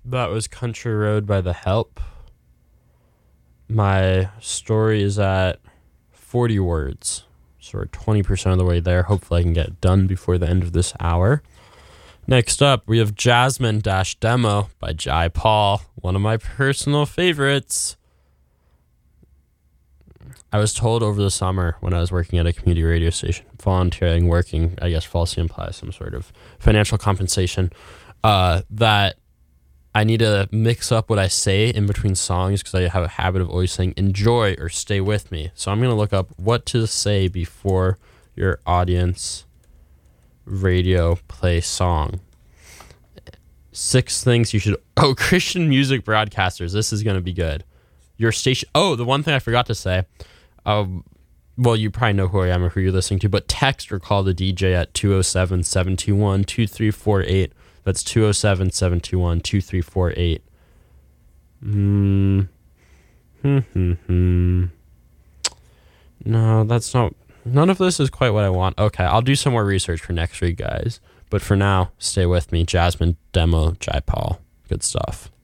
That was Country Road by The Help. My story is at 40 words. So we're 20% of the way there. Hopefully I can get it done before the end of this hour. Next up, we have Jasmine-Demo by Jai Paul, one of my personal favorites. I was told over the summer when I was working at a community radio station, volunteering, working, I guess falsely implies some sort of financial compensation, that I need to mix up what I say in between songs because I have a habit of always saying enjoy or stay with me. So I'm going to look up what to say before your audience radio play song. 6 things you should... Oh, Christian music broadcasters. This is going to be good. Your station... Oh, the one thing I forgot to say. Well, you probably know who I am or who you're listening to, but text or call the DJ at 207-721-2348. That's 207-721-2348. No, that's not... None of this is quite what I want. Okay, I'll do some more research for next week, guys. But for now, stay with me. Jasmine-Demo, Jai Paul. Good stuff.